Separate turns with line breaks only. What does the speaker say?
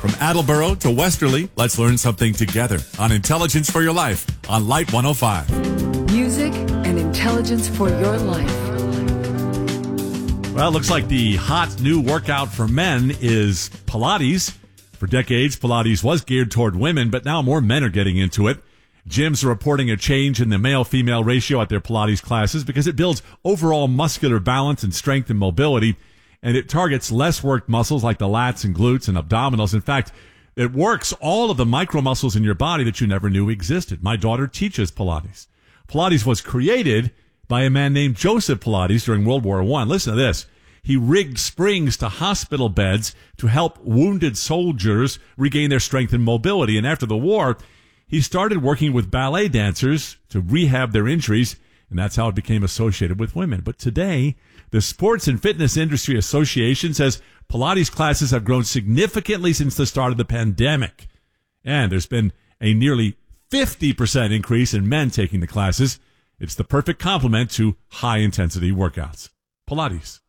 From Attleboro to Westerly, let's learn something together on Intelligence for Your Life on Light 105.
Music and intelligence for your life.
Well, it looks like the hot new workout for men is Pilates. For decades, Pilates was geared toward women, but now more men are getting into it. Gyms are reporting a change in the male-female ratio at their Pilates classes because it builds overall muscular balance and strength and mobility, and it targets less worked muscles like the lats and glutes and abdominals. In fact, it works all of the micro muscles in your body that you never knew existed. My daughter teaches Pilates. Pilates was created by a man named Joseph Pilates during World War I. Listen to this. He rigged springs to hospital beds to help wounded soldiers regain their strength and mobility. And after the war, he started working with ballet dancers to rehab their injuries, and that's how it became associated with women. But today, the Sports and Fitness Industry Association says Pilates classes have grown significantly since the start of the pandemic. And there's been a nearly 50% increase in men taking the classes. It's the perfect complement to high-intensity workouts. Pilates.